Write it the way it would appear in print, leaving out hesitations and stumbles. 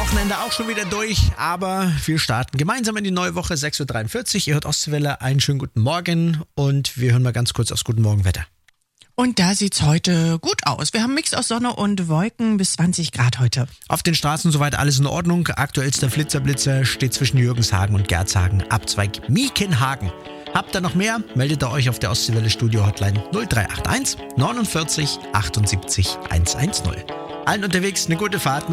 Wochenende auch schon wieder durch, aber wir starten gemeinsam in die neue Woche, 6.43 Uhr. Ihr hört Ostwelle, einen schönen guten Morgen und wir hören mal ganz kurz aufs Guten Morgen Wetter. Und da sieht's heute gut aus. Wir haben einen Mix aus Sonne und Wolken bis 20 Grad heute. Auf den Straßen soweit alles in Ordnung. Aktuellster Flitzer steht zwischen Jürgenshagen und Gerzhagen, Abzweig Miekenhagen. Habt ihr noch mehr? Meldet ihr euch auf der Ostwelle Studio Hotline 0381 49 78 110. Allen unterwegs eine gute Fahrt.